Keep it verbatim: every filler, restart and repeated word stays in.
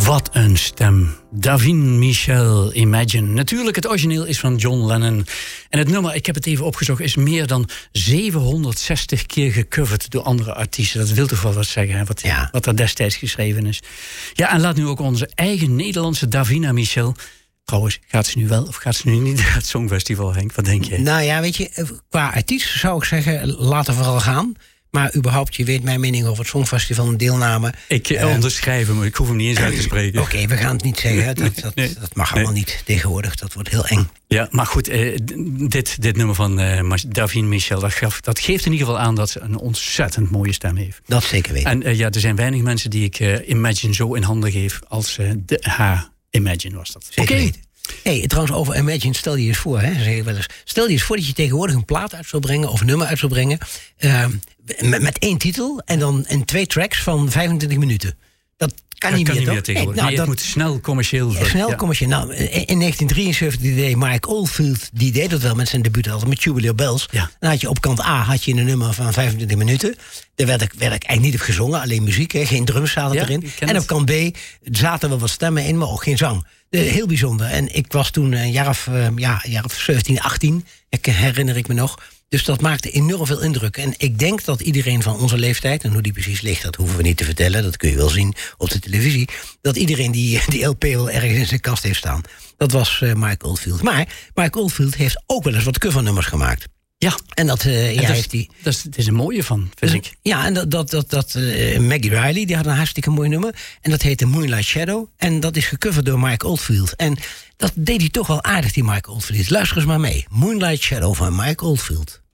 Wat een stem. Davin Michel, Imagine. Natuurlijk, het origineel is van John Lennon. En het nummer, ik heb het even opgezocht, is meer dan zevenhonderdzestig keer gecoverd door andere artiesten. Dat wil toch wel wat zeggen, hè? Wat, ja. wat er destijds geschreven is. Ja, en laat nu ook onze eigen Nederlandse Davina Michel... Trouwens, gaat ze nu wel of gaat ze nu niet naar het Songfestival, Henk? Wat denk je? Nou ja, weet je, qua artiest zou ik zeggen, laat er vooral gaan. Maar überhaupt, je weet mijn mening over het Songfestival en deelname. Ik uh, onderschrijf hem, ik hoef hem niet eens uit te spreken. Oké, okay, we gaan het niet zeggen. Dat, dat, nee, dat mag allemaal nee. niet tegenwoordig. Dat wordt heel eng. Ja, maar goed, uh, dit, dit nummer van uh, Davin Michel, dat, gaf, dat geeft in ieder geval aan dat ze een ontzettend mooie stem heeft. Dat zeker weten. En uh, ja, er zijn weinig mensen die ik uh, Imagine zo in handen geef als uh, de, haar Imagine was dat. Zeker okay. weten. Hey, trouwens, over Imagine, stel je eens voor, hè, zeg ik wel eens. Stel je eens voor dat je tegenwoordig een plaat uit zou brengen of een nummer uit zou brengen. Uh, met, met één titel en dan in twee tracks van vijfentwintig minuten. Dat kan dat niet kan meer, niet meer tegenwoordig. Nee, nou, nee, dat, het moet snel commercieel worden. Ja, snel ja. commercieel. Nou, in negentien drieënzeventig deed Mike Oldfield, die deed dat wel met zijn debuutalbum, met Tubular Bells. Ja. Dan had je op kant A had je een nummer van vijfentwintig minuten. Daar werd ik, werd ik eigenlijk niet op gezongen, alleen muziek, hè, geen drums zaten ja, erin. En op kant B zaten wel wat stemmen in, maar ook geen zang. De, heel bijzonder. En ik was toen een jaar of, uh, ja, een jaar of zeventien, achttien, ik, herinner ik me nog. Dus dat maakte enorm veel indruk. En ik denk dat iedereen van onze leeftijd, en hoe die precies ligt, dat hoeven we niet te vertellen, dat kun je wel zien op de televisie, dat iedereen die, die L P wel ergens in zijn kast heeft staan. Dat was uh, Mike Oldfield. Maar Mike Oldfield heeft ook wel eens wat covernummers gemaakt. Ja, en dat, uh, ja, dat, is, heeft die, dat is, het is een mooie van, vind dus, ik. Ja, en dat, dat, dat, dat uh, Maggie Riley, die had een hartstikke mooi nummer. En dat heette Moonlight Shadow. En dat is gecoverd door Mike Oldfield. En dat deed hij toch wel aardig, die Mike Oldfield. Luister eens maar mee. Moonlight Shadow van Mike Oldfield.